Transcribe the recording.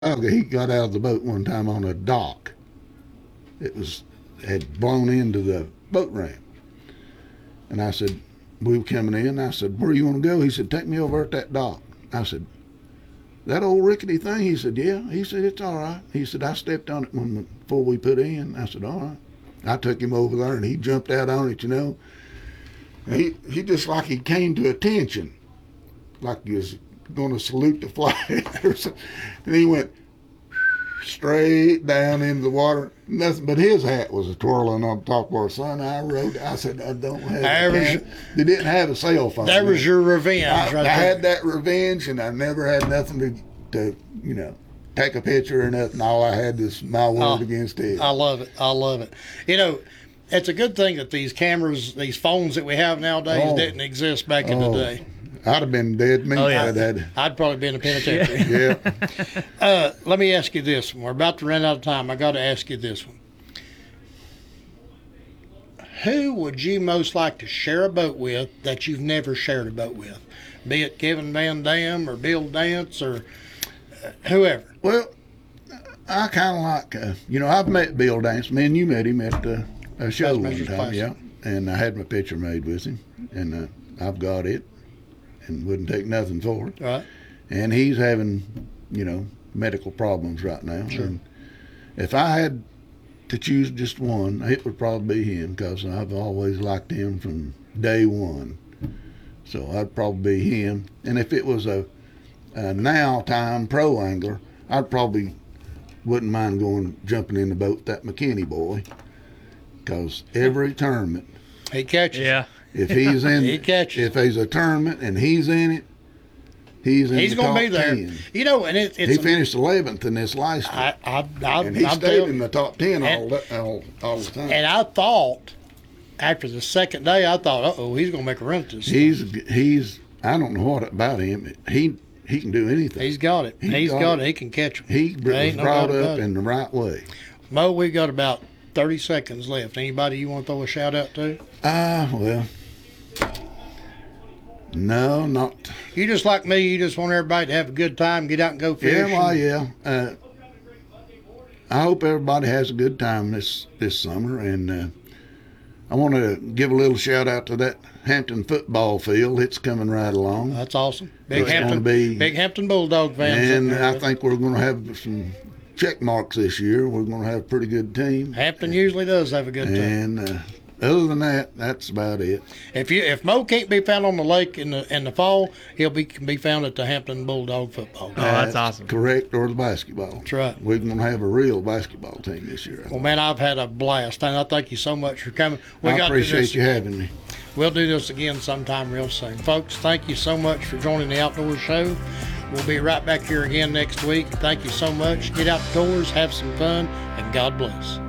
He got out of the boat one time on a dock. Had blown into the boat ramp. And I said, we were coming in. I said, where you want to go? He said, take me over at that dock. I said, that old rickety thing? He said, yeah. He said, it's all right. He said, I stepped on it before we put in. I said, all right. I took him over there, and he jumped out on it, you know. He just like he came to attention, like he was going to salute the flag or something. And he went straight down into the water. Nothing but his hat was a twirling on top of our son. I said, I don't have They didn't have a cell phone. That was your revenge, I had that revenge, and I never had nothing to take a picture or nothing. All I had was my word against it. I love it. You know, it's a good thing that these cameras, these phones that we have nowadays didn't exist back in the day. I'd have been dead. I'd probably be in the penitentiary. Yeah. Let me ask you this one. We're about to run out of time. I got to ask you this one. Who would you most like to share a boat with that you've never shared a boat with? Be it Kevin Van Dam or Bill Dance or whoever. Well, I kind of like, I've met Bill Dance. Me and you met him at a show one time. Yeah. And I had my picture made with him. And I've got it. And wouldn't take nothing for it. Right. And he's having, medical problems right now. Sure. And if I had to choose just one, it would probably be him, because I've always liked him from day one. So I'd probably be him. And if it was a now time pro angler, I'd probably wouldn't mind jumping in the boat with that McKinney boy, because every tournament he catches. Yeah. If he's in, if there's a tournament and he's in it, he's going to be there. 10. And it's he finished 11th in this last year. And he stayed in the top 10 all the time. And I thought, after the second day, he's going to make a run at this. He's I don't know what about him. He can do anything. He's got it. He's got it. He can catch them. He was brought up in the right way. Mo, we got about 30 seconds left. Anybody you want to throw a shout out to? Well, no, not. You just like me. You just want everybody to have a good time, get out and go fishing. Yeah. I hope everybody has a good time this summer, and I want to give a little shout out to that Hampton football field. It's coming right along. That's awesome. Big Hampton Bulldog fans. And I think we're going to have some check marks this year. We're going to have a pretty good team. Hampton usually does have a good team. And other than that, that's about it. If Mo can't be found on the lake in the fall, can be found at the Hampton Bulldog football game. Oh, that's awesome. Correct, or the basketball. That's right. We're going to have a real basketball team this year. Well, man, I've had a blast, and I thank you so much for coming. I appreciate you having me. We'll do this again sometime real soon. Folks, thank you so much for joining the Outdoors Show. We'll be right back here again next week. Thank you so much. Get outdoors, have some fun, and God bless.